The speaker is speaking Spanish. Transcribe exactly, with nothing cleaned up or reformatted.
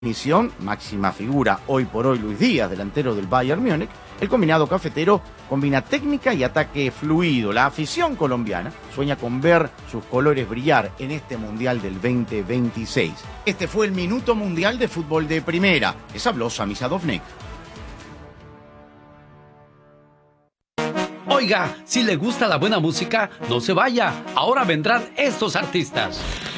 definición, máxima figura hoy por hoy Luis Díaz, delantero del Bayern Múnich, el combinado cafetero combina técnica y ataque fluido. La afición colombiana sueña con ver sus colores brillar en este Mundial del veinte veintiséis. Este fue el Minuto Mundial de Fútbol de Primera. Les habló Sami Sadovnik. Oiga, si le gusta la buena música, no se vaya. Ahora vendrán estos artistas.